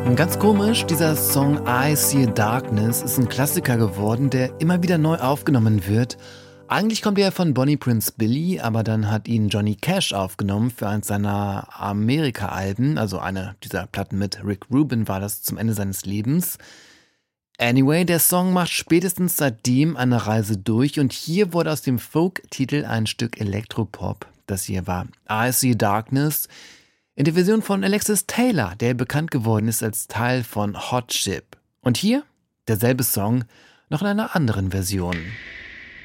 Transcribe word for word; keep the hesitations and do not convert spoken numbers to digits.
Ganz komisch, dieser Song I See a Darkness ist ein Klassiker geworden, der immer wieder neu aufgenommen wird. Eigentlich kommt er von Bonnie Prince Billy, aber dann hat ihn Johnny Cash aufgenommen für eins seiner Amerika-Alben, also eine dieser Platten mit Rick Rubin war das zum Ende seines Lebens. Anyway, der Song macht spätestens seitdem eine Reise durch und hier wurde aus dem Folk-Titel ein Stück Elektropop. Das hier war I See a Darkness in der Version von Alexis Taylor, der bekannt geworden ist als Teil von Hot Chip. Und hier derselbe Song, noch in einer anderen Version.